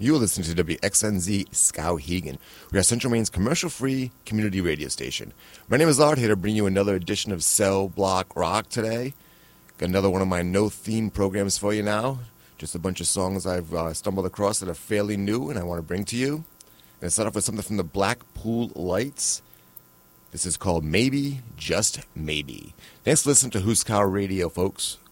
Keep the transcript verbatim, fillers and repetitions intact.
You are listening to W X N Z Skowhegan. We are Central Maine's commercial-free community radio station. My name is Lard, here to bring you another edition of Cell Block Rock today. Got another one of my no-theme programs for you now. Just a bunch of songs I've uh, stumbled across that are fairly new and I want to bring to you. And start off with something from the Blackpool Lights. This is called Maybe, Just Maybe. Thanks for listening to Huskow Radio, folks.